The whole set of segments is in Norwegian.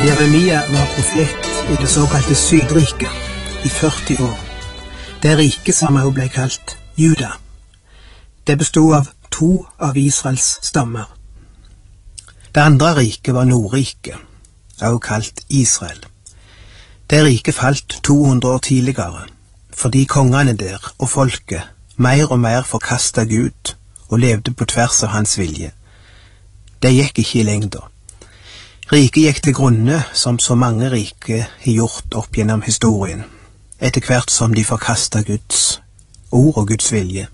Jeremia var profet i det såkalte Sydriket i 40 år. Det riket som også ble kalt Juda. Det bestod av 2 av Israels stammer. Det andre riket var Nordriket, også kalt Israel. Det riket falt 200 år tidligere, fordi kongene der og folket mer og mer forkastet Gud og levde på tvers av hans vilje. Det gikk ikke i lengda. Riket gikk til grunne som så mange rike har gjort opp gjennom historien, etter hvert som de forkastet Guds ord og Guds vilje.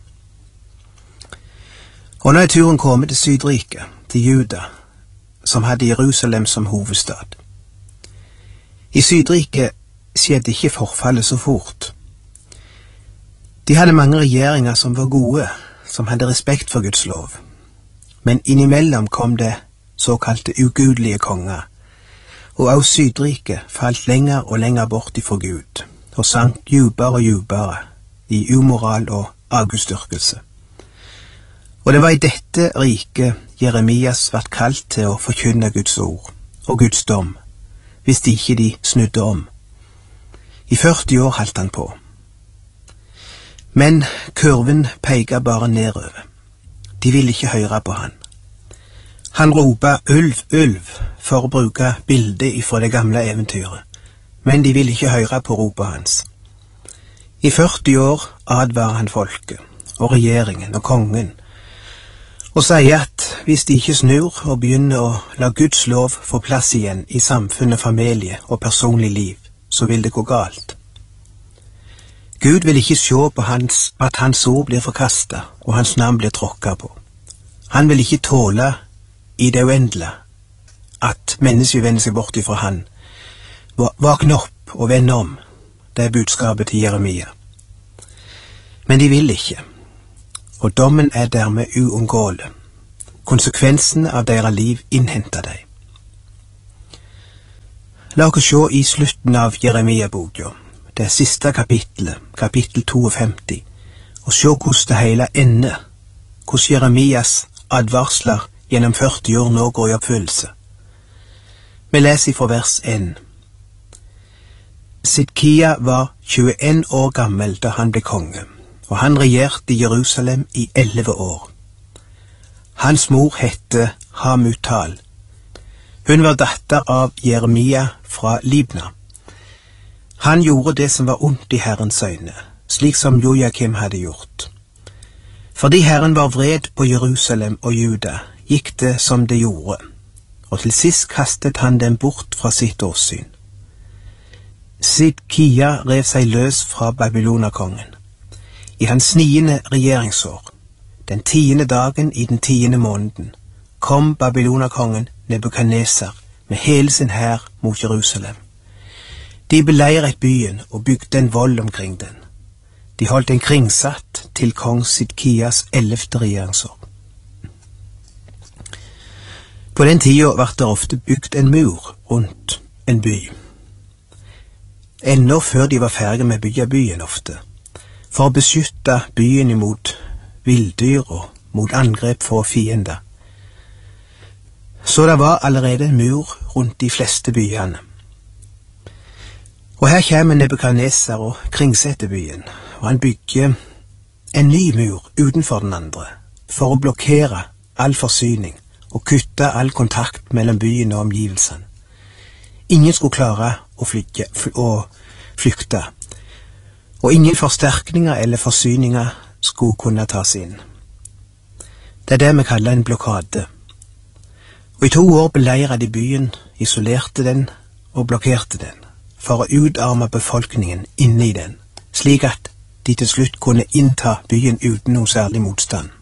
Og nå er turen kommet til Sydriket, til Juda, som hadde Jerusalem som hovedstad. I Sydriket skjedde ikke forfallet så fort. De hadde mange regjeringer som var gode, som hadde respekt for Guds lov. Men innimellom kom det såkalte ugudelige konger, og også Sydriket falt lenger og lenger bort ifra Gud, og sank djupere og djupere i umoral og avgudsdyrkelse. Og det var i dette riket Jeremias ble kalt til å forkynne Guds ord og Guds dom, hvis de ikke snudde om. I 40 år holdt han på. Men kurven peker bare nedover. De ville ikke høre på han. Han ropa ulv, ulv, for å bruke bildet ifra det gamle eventyret, men de ville ikke høre på ropet hans. I 40 år advarer han folket, og regjeringen og kongen, og sier at hvis de ikke snur og begynner å la Guds lov få plass igjen i samfunnet, familie og personlig liv, så vil det gå galt. Gud vil ikke se på at hans ord blir forkastet og hans navn blir tråkket på. Han vil ikke tåle i det uendelige at mennesker vender seg bort ifra han. Våkne opp og vende om, det er budskapet til Jeremia. Men de vil ikke, og dommen er dermed uunngåelig. Konsekvensene av deres liv innhenter dem. La oss se i slutten av Jeremia-boka, det siste kapittelet, kapittel 52, og se hvordan det hele ender, hvordan Jeremias advarsler gjennom 40 år nå går i oppfyllelse. Vi leser fra vers 1. Sidkia var 21 år gammel da han ble konge, og han regjerte i Jerusalem i 11 år. Hans mor hette Hamutal. Hun var datter av Jeremia fra Libna. Han gjorde det som var ondt i Herrens øyne, slik som Joakim hadde gjort. Fordi Herren var vred på Jerusalem og Juda, gikk det som det gjorde, og til sist kastet han dem bort fra sitt åsyn. Sidkia rev seg løs fra Babylonakongen. I hans 9. regjeringsår, den 10. dagen i den 10. måneden, kom Babylonakongen Nebukadnesar med hele sin hær mot Jerusalem. De beleiret byen og bygde en vold omkring den. De holdt den kringsatt til kong Sidkias 11. regjeringsår. På den tiden ble det ofte bygd en mur rundt en by. Ennå før de var ferdige med å bygge byen ofte, for å beskytte byen imot villdyr og mot angrep fra fiender. Så det var allerede en mur rundt de fleste byene. Og her kommer Nebukadnesar og kringsetter byen, og han bygger en ny mur utenfor den andre, for å blokkere all forsyning og kutte all kontakt mellom byen og omgivelsene. Ingen skulle klare å flykte, og ingen forsterkninger eller forsyninger skulle kunne tas inn. Det er det vi kaller en blokade. Og i 2 år beleiret de byen, isolerte den og blokkerte den, for å utarme befolkningen inne i den, slik at de til slutt kunne innta byen uten noe særlig motstand.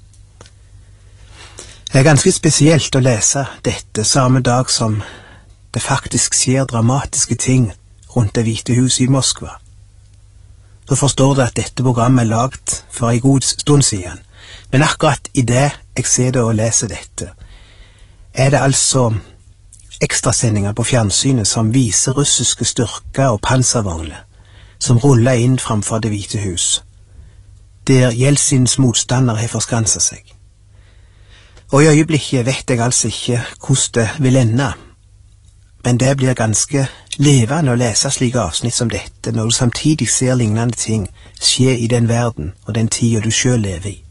Det er ganske spesielt å lese dette samme dag som det faktisk skjer dramatiske ting rundt Det hvite huset i Moskva. Så forstår du at dette programmet er laget for en god stund siden, men akkurat i det jeg ser og leser dette, er det altså ekstrasendinger på fjernsynet som viser russiske styrker og panservogner som ruller inn framfor Det hvite hus, der Jeltsins motstandere har forskanset seg. Og i øyeblikket vet jeg altså ikke hvordan det vil ende. men det blir ganske levende å lese slike avsnitt som dette, når du samtidig ser lignende ting skje i den verden og den tida du selv lever i.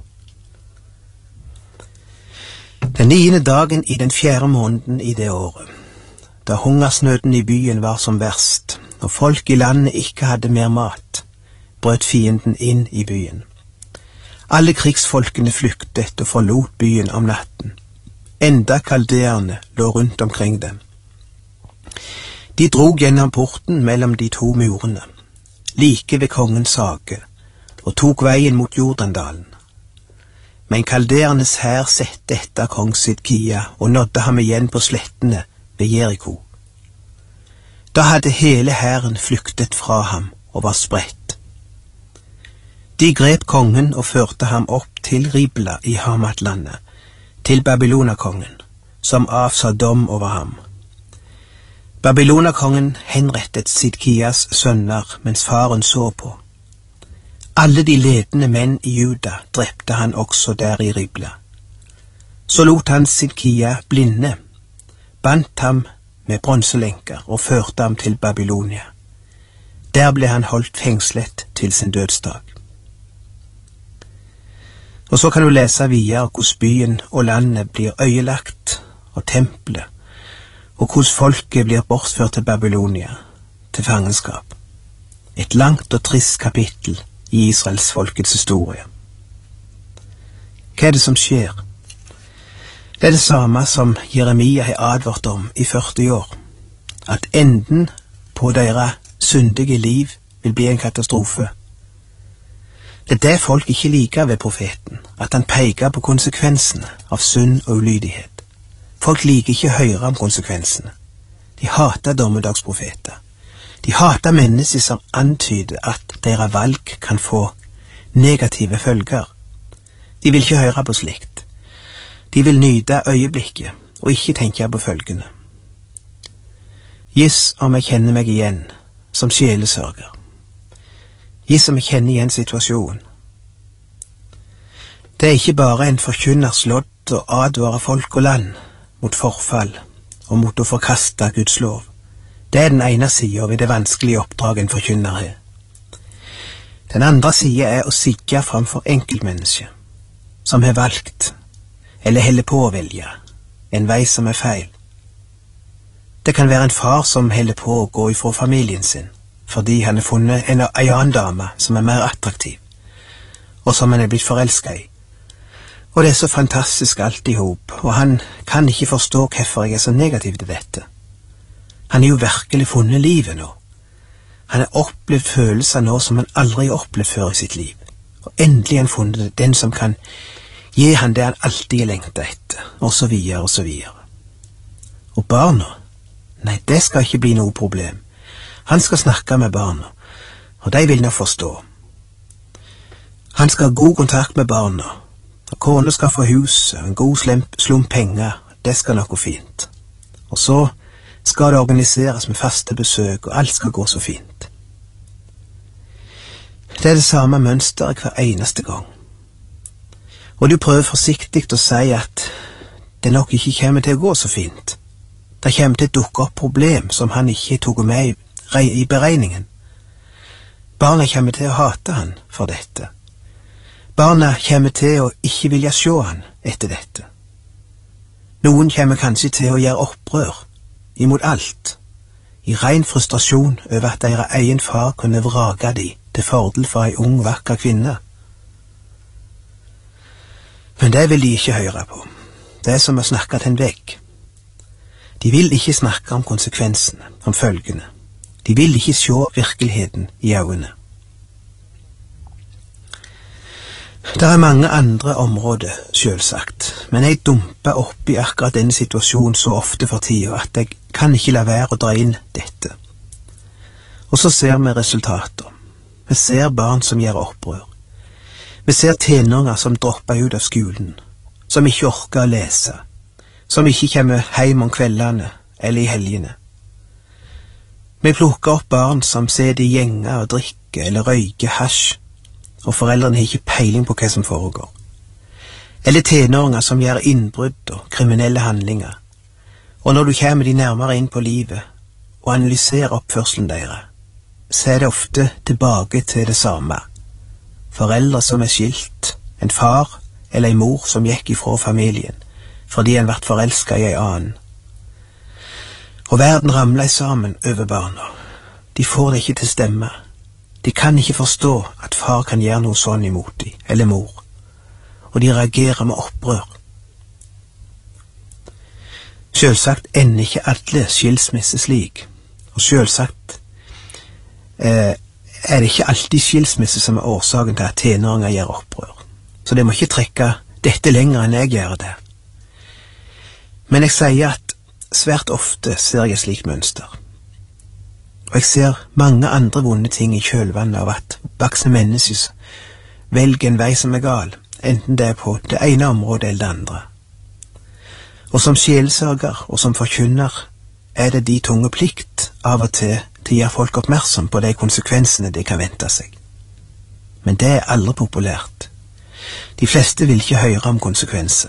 Den 9. dagen i den 4. måneden i det året, da hungersnøden i byen var som verst, og folk i landet ikke hadde mer mat, brøt fienden inn i byen. Alle krigsfolkene flyktet og forlot byen om natten. Enda kaldeerne lå rundt omkring dem. De drog gjennom porten mellom de to murene, like ved kongens hage, og tok veien mot Jordandalen. Men kaldeernes hær sette etter kong Sidkia og nådde ham igjen på slettene ved Jeriko. Da hadde hele hæren flyktet fra ham og var spredt. De grep kongen og førte ham opp til Ribla i Hamatlandet, til Babylonakongen, som avsa dom over ham. Babylonakongen henrettet Sidkias sønner mens faren så på. Alle de ledende menn i Juda drepte han også der i Ribla. Så lot han Sidkia blinde, bandt ham med bronselenker og førte ham til Babylonia. Der ble han holdt fengslet til sin dødsdag. Og så kan du lese videre hvordan byen og landet blir øyelagt, og tempelet, og hvordan folket blir bortført til Babylonia, til fangenskap. Et langt og trist kapittel i Israels folkets historie. Hva er det som skjer? Det er det samme som Jeremia har advart om i 40 år, at enden på deres syndige liv vil bli en katastrofe. Det er det folk ikke liker ved profeten, at han peker på konsekvensene av synd og ulydighet. Folk liker ikke å høre om konsekvensene. De hater dommedagsprofeter. De hater mennesker som antyder at deres valg kan få negative følger. De vil ikke høre på slikt. De vil nyte øyeblikket og ikke tenke på følgene. Giss om jeg kjenner meg igjen som sjelesørger. Giss om jeg kjenner igjen situasjonen. Det er ikke bare en forkynners lodd å advare folk og land mot forfall og mot å forkaste Guds lov. Det er den ene siden ved det vanskelige oppdraget en forkynner har. Den andre siden er å sigge framfor enkeltmennesker som har valgt, eller heller på å velge, en vei som er feil. Det kan være en far som heller på å gå ifra familien sin, fordi han har funnet en annen dame som er mer attraktiv, og som han er blitt forelsket i. Og det er så fantastisk alt i hop, og han kan ikke forstå hvorfor jeg er så negativ til dette. Han har jo virkelig funnet livet nå. Han har opplevd følelser nå som han aldri har opplevd før i sitt liv. Og endelig har han funnet den som kan gi han det han alltid har lengtet etter, og så videre og så videre. Og barna? Nei, det skal ikke bli noe problem. Han skal snakke med barna, og de vil nok forstå. Han skal ha god kontakt med barna, og kona skal få hus, en god slump penger, det skal nok gå fint. Og så skal det organiseres med faste besøk, og alt skal gå så fint. Det er det samme mønsteret hver eneste gang. Og du prøver forsiktig å si at det nok ikke kommer til å gå så fint. Det kommer til å dukke opp problem som han ikke tok med i beregningen. Barna kommer til å hate han for dette. Barna kommer til å ikke vilja se han etter dette. Noen kommer kanskje til å gjøre opprør imot alt, i ren frustrasjon over at deres egen far kunne vrake de til fordel for en ung, vakker kvinne. Men det vil de ikke høre på. Det er som å snakke til en vegg. De vil ikke snakke om konsekvensene, om følgene. De vil ikke se virkeligheten i øynene. Det er mange andre områder, selvsagt, men jeg dumper opp i akkurat denne situasjonen så ofte for tiden at jeg kan ikke la være å dra inn dette. Og så ser vi resultater. Vi ser barn som gjør opprør. Vi ser tenåringer som dropper ut av skolen, som ikke orker å lese, som ikke kommer hjem om kveldene eller i helgene. Vi plukker opp barn som sitter i gjenger og drikker eller røyker hasj, og foreldrene har ikke peiling på hva som foregår. Eller tenåringer som gjør innbrudd og kriminelle handlinger, Og når du kommer de nærmere inn på livet og analyserer oppførselen deres, så er det ofte tilbake til det samme. Foreldre som er skilt, en far eller en mor som gikk ifra familien fordi en vært forelsket i en annen. Og verden ramler sammen over barna. De får det ikke til stemme. De kan ikke forstå at far kan gjøre noe sånn imot dem, eller mor. Og de reagerer med opprør. Selvsagt ender ikke alle skilsmisser slik. Og selvsagt er det ikke alltid skilsmisse som er årsaken til at tenåringer gjør opprør. Så det må ikke trekke dette lenger enn jeg gjør det. Men jeg sier at svært ofte ser jeg et slikt mønster. Og jeg ser mange andre vonde ting i kjølvannet av at voksne mennesker velger en vei som er gal, enten det er på det ene området eller det andre. Og som sjelesørger og som forkynner er det de tunge plikt av og til å gjøre folk oppmerksom på de konsekvensene de kan vente seg. Men det er aldri populært. De fleste vil ikke høre om konsekvenser.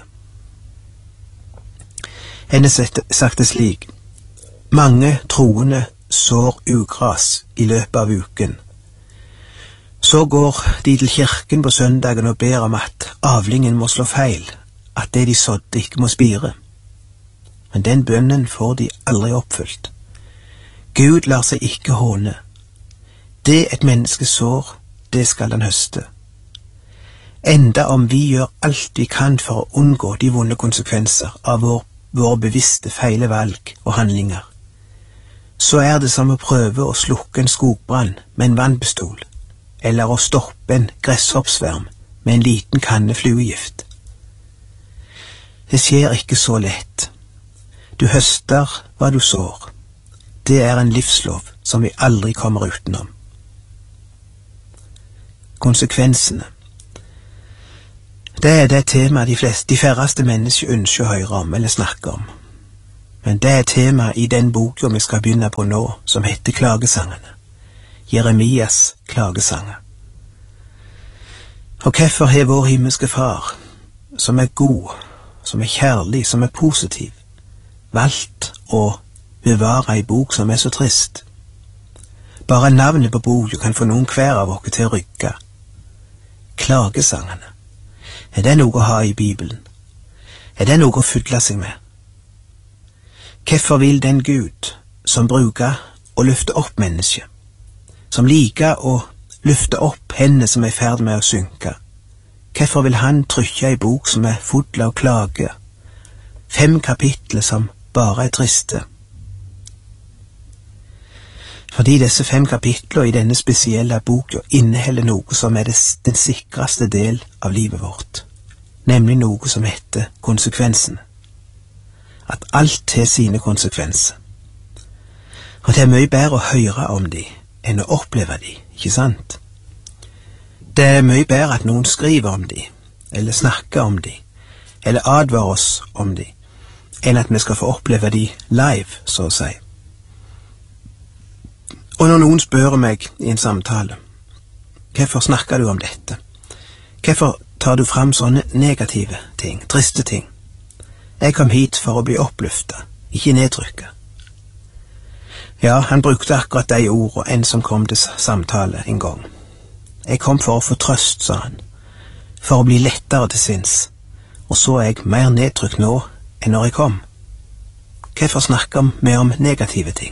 En har sagt det slik: mange troende sår ugras i løpet av uken. Så går de til kirken på søndagen og ber om at avlingen må slå feil, at det de sådde ikke må spire. Men den bønnen får de aldri oppfylt. Gud lar seg ikke håne. Det et menneske sår, det skal han høste. Enda om vi gjør alt vi kan for å unngå de vonde konsekvenser av våre bevisste feile valg og handlinger, så er det som å prøve å slukke en skogbrann med en vannpistol, eller å stoppe en gresshoppsverm med en liten kanne fluegift. Det skjer ikke så lett. Du høster hva du sår. Det er en livslov som vi aldri kommer utenom. Konsekvensene. Det er det temaet de færreste mennesker ønsker å høre om eller snakke om. Men det er temaet i den boka vi skal begynne på nå, som heter Klagesangene. Jeremias klagesanger. Og hvorfor har vår himmelske far, som er god, som er kjærlig, som er positiv, valgt å bevare ei bok som er så trist? Bare navnet på boka kan få noen hver av oss til å rygge. Klagesangene. Er det noe å ha i Bibelen? Er det noe å fylle seg med? Hvorfor vil den Gud som bruker å løfte opp mennesket, som liker å løfte opp henne som er i ferd med å synke, hvorfor vil han trykke ei bok som er full av klage, 5 kapitler som bare er triste? Fordi disse 5 kapitler i denne spesielle boka inneholder noe som er den sikreste del av livet vårt, nemlig noe som heter konsekvensen. At alt har sine konsekvenser. Og det er mye bedre å høre om de enn å oppleve de, ikke sant? Det er mye bedre at noen skriver om de, eller snakker om de, eller advarer oss om de, enn at vi skal få oppleve de live, så å si. Og når noen spør meg i en samtale, hvorfor snakker du om dette? Hvorfor tar du fram sånne negative ting, triste ting? Jeg kom hit for å bli oppløftet, ikke nedtrykket. Ja, han brukte akkurat de ordene en som kom til samtale en gang. Jeg kom for å få trøst, sa han, for å bli lettere til sinns, og så er jeg mer nedtrykt nå enn når jeg kom. Hvorfor snakker vi om negative ting?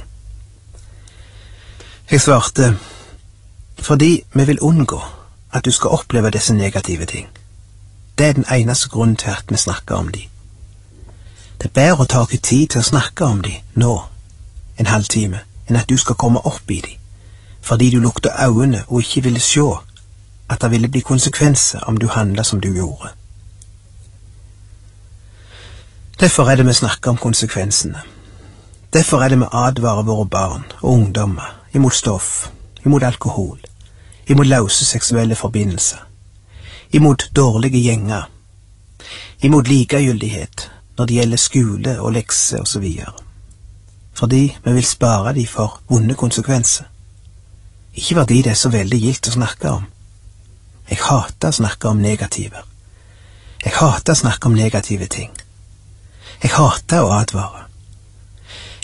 Jeg svarte, fordi vi vil unngå at du skal oppleve disse negative ting. Det er den eneste grunnen til at vi snakker om de. Det er bedre å ta tid til å snakke om de nå, en halvtime, enn at du skal komme opp i de, fordi du lukter øynene og ikke ville se at det ville bli konsekvenser om du handlet som du gjorde. Derfor er det vi snakker om konsekvensene. Derfor er det vi advarer våre barn og ungdommer imot stoff, imot alkohol, imot løse seksuelle forbindelser, imot dårlige gjenger, imot likegyldighet når det gjelder skole og lekser og så videre. Fordi vi vil spare de for vonde konsekvenser. Ikke fordi det er så veldig gildt å snakke om. Jeg hater å snakke om negativer. Jeg hater å snakke om negative ting. Jeg hater å advare.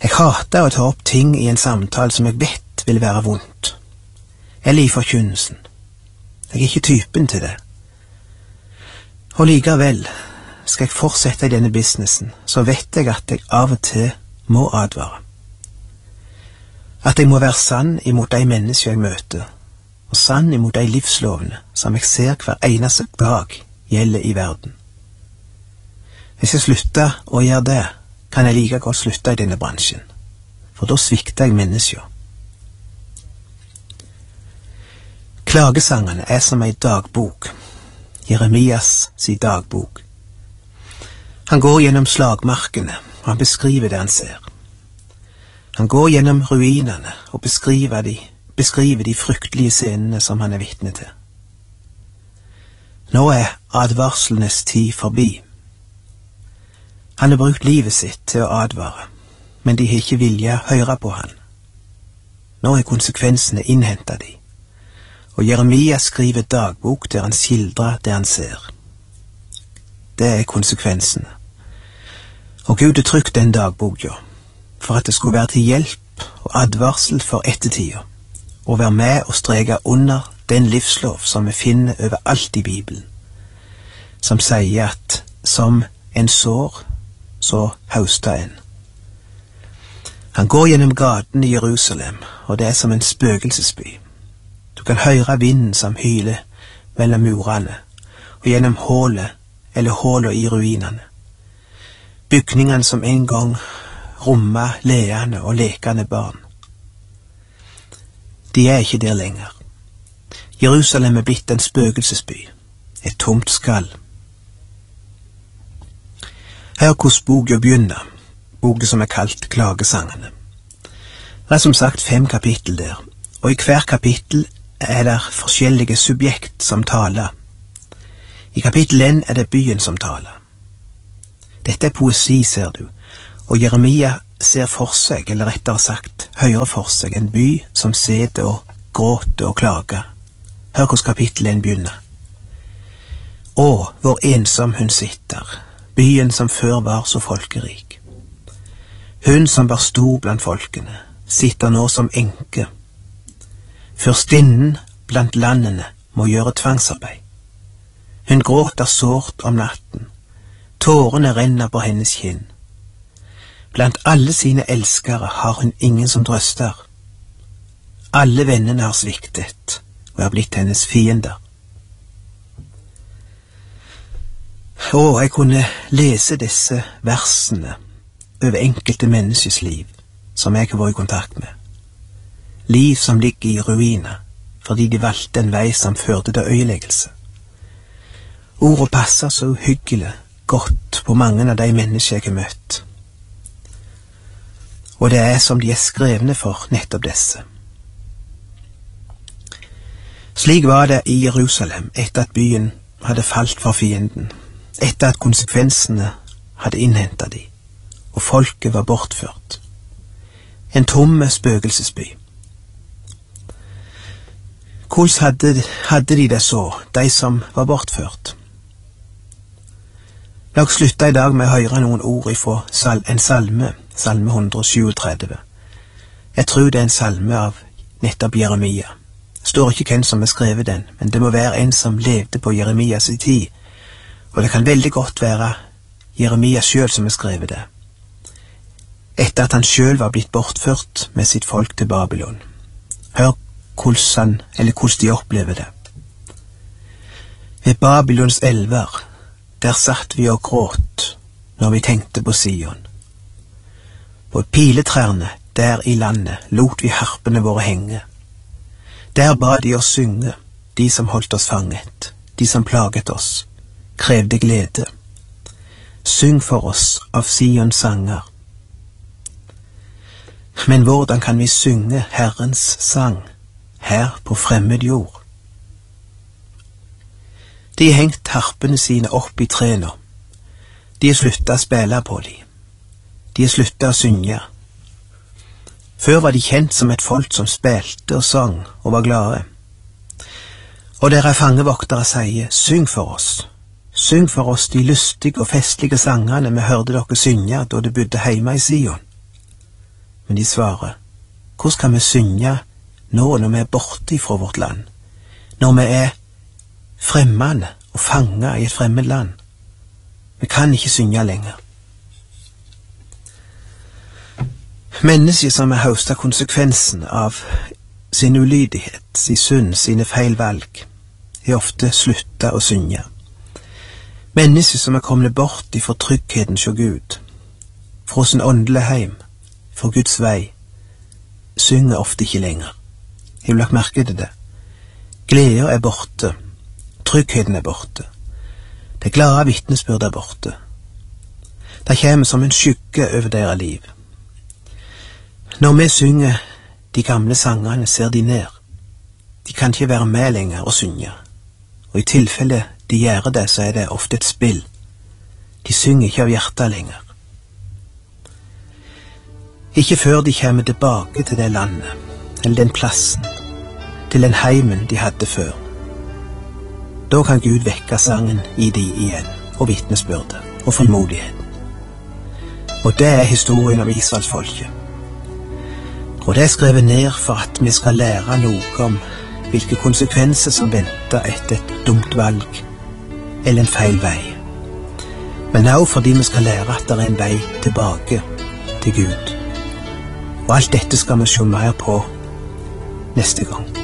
Jeg hater å ta opp ting i en samtale som jeg vet vil være vondt, eller i forkynnelsen. Jeg er ikke typen til det. Og likevel skal jeg fortsette i denne businessen, så vet jeg at jeg av og til må advare. At jeg må være sann imot de mennesker jeg møter, og sann imot de livslovene som jeg ser hver eneste dag gjelder i verden. Hvis jeg slutter å gjøre det, kan jeg like godt slutte i denne bransjen, for da svikter jeg mennesker. Klagesangene er som ei dagbok, Jeremias si dagbok. Han går gjennom slagmarkene, og han beskriver det han ser. Han går gjennom ruinene og beskriver de fryktelige scenene som han er vitne til. Nå er advarslenes tid forbi. Han har brukt livet sitt til å advare, men de har ikke vilja høre på han. Nå er konsekvensene innhentet de, og Jeremia skriver dagbok der han skildrer det han ser. Det er konsekvensene. Og Gud har trykt den dagboka, for at det skulle være til hjelp og advarsel for ettertida, og være med og streke under den livslov som vi finner overalt i Bibelen, som sier at som en sår, så høster en. Han går gjennom gaten i Jerusalem, og det er som en spøkelsesby. Du kan høre vinden som hyler mellom murene, og gjennom hålet eller hålet i ruinene. Bygningene som en gang rommet leende og lekende barn. De er ikke der lenger. Jerusalem er blitt en spøkelsesby, et tomt skall. Hør hvordan boka begynner, boka som er kalt Klagesangene. Det er som sagt 5 kapittel der, og i hver kapittel er det forskjellige subjekt som taler. I kapittel 1 er det byen som taler. Dette er poesi, ser du, og Jeremia ser for seg, eller rettere sagt, hører for seg en by som sitter og gråter og klager. Hør hvordan kapittel 1 begynner. Å, hvor ensom hun sitter, byen som før var så folkerik. Hun som var stor blant folkene, sitter nå som enke. Fyrstinnen blant landene må gjøre tvangsarbeid. Hun gråter sårt om natten. Tårene renner på hennes kinn. Blant alle sine elskere har hun ingen som trøster. Alle vennene har sviktet og er blitt hennes fiender. Og jeg kunne lese disse versene over enkelte menneskers liv som jeg har vært i kontakt med. Liv som ligger i ruiner fordi de valgte en vei som førte til øyeleggelse. Ordet passer så uhyggelig godt på mange av de mennesker jeg har møtt. Og det er som de er skrevne for nettopp disse. Slik var det i Jerusalem etter at byen hadde falt for fienden, etter at konsekvensene hadde innhentet de, og folket var bortført. En tomme spøkelsesby. Hvordan hadde de det så, de som var bortført? La oss slutte i dag med å høre noen ord fra en salme, salme 137. Jeg tror det er en salme av nettopp Jeremia. Det står ikke hvem som har skrevet den, men det må være en som levde på Jeremias tid, og det kan veldig godt være Jeremia selv som har skrevet det, etter at han selv var blitt bortført med sitt folk til Babylon. Hør hvordan de opplever det. Ved Babylons elver, der satt vi og gråt når vi tenkte på Sion. På piletrærne der i landet lot vi harpene våre henge. Der ba de oss synge, de som holdt oss fanget, de som plaget oss, krevde glede. Syng for oss av Sions sanger. Men hvordan kan vi synge Herrens sang her på fremmed jord? De har hengt harpene sine opp i trærne. De har sluttet å spille på dem. De har sluttet å synge. Før var de kjent som et folk som spilte og sang og var glade. Og dere fangevoktere sier, syng for oss de lystige og festlige sangene vi hørte dere synge da du bodde hjemme i Sion. Men de svarer, hvor skal vi synge nå når vi er borte fra vårt land? Når vi er fremmede og fanget i et fremmed land? Vi kan ikke synge lenger. Mennesker som har høstet konsekvensen av sin ulydighet, sin synd, sine feil valg, har ofte sluttet å synge. Mennesker som har kommet bort ifra tryggheten hos Gud, fra sin åndelige heim, fra Guds vei, synger ofte ikke lenger. Har du lagt merke til det? Gleder er borte, tryggheten er borte, det glade vitnesbyrd er borte. Det kommer som en skygge over deres liv. Når vi synger de gamle sangene, ser de ned. De kan ikke være med lenger og synge, og i tilfelle de gjør det, så er det ofte et spill. De synger ikke av hjertet lenger. Ikke før de kommer tilbake til det landet, eller den plassen, til den heimen de hadde før. Da kan Gud vekke sangen i de igjen, og vitnesbyrdet, og frimodigheten. Og det er historien om Israelsfolket. Og det er skrevet ned for at vi skal lære noe om hvilke konsekvenser som venter etter et dumt valg, eller en feil vei. Men også fordi vi skal lære at det er en vei tilbake til Gud. Og alt dette skal vi se mer på neste gang.